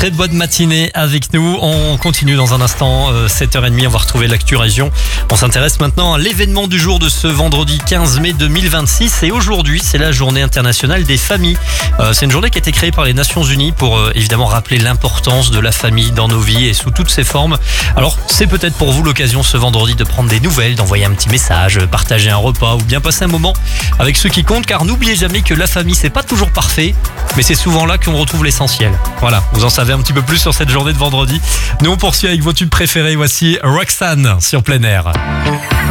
Très bonne matinée avec nous. On continue dans un instant, 7h30, on va retrouver l'actu région. On s'intéresse maintenant à l'événement du jour de ce vendredi 15 mai 2026. Et aujourd'hui, c'est la journée internationale des familles. C'est une journée qui a été créée par les Nations Unies pour évidemment rappeler l'importance de la famille dans nos vies et sous toutes ses formes. Alors, c'est peut-être pour vous l'occasion ce vendredi de prendre des nouvelles, d'envoyer un petit message, partager un repas ou bien passer un moment avec ceux qui comptent. Car n'oubliez jamais que la famille, c'est pas toujours parfait, mais c'est souvent là qu'on retrouve l'essentiel. Voilà, vous en savez un petit peu plus sur cette journée de vendredi. Nous, on poursuit avec vos tubes préférés. Voici Roxanne sur Plein Air.